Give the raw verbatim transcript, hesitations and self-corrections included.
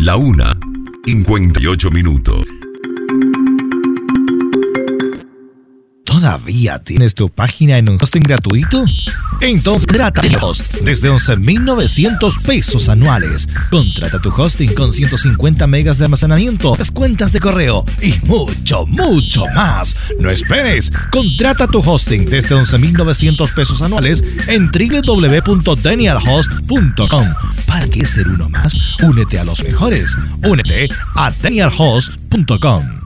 La una, cincuenta y ocho minutos. ¿Todavía tienes tu página en un hosting gratuito? Entonces, trata de host desde once mil novecientos pesos anuales. Contrata tu hosting con ciento cincuenta megas de almacenamiento, las cuentas de correo y mucho, mucho más. No esperes. Contrata tu hosting desde once mil novecientos pesos anuales en doble u doble u doble u punto daniel host punto com. ¿Para qué ser uno más? Únete a los mejores. Únete a daniel host punto com.